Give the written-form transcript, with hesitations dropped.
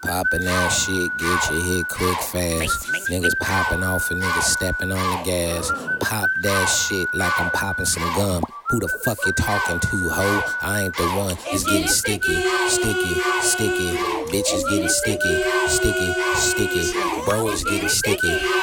Poppin' that shit, get your hit quick fast. Niggas popping off and niggas stepping on the gas. Pop that shit like I'm popping some gum. Who the fuck you talking to, ho? I ain't the one. It's getting sticky, sticky, sticky. Bitches getting sticky, sticky, sticky. Bro, it's getting sticky.